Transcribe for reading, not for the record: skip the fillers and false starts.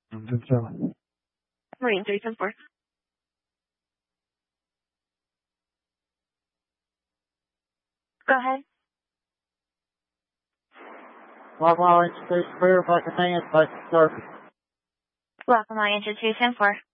Marine 374. Go ahead. Locking institution clear, fucking thing, it's like service. Welcome, my Institution 4.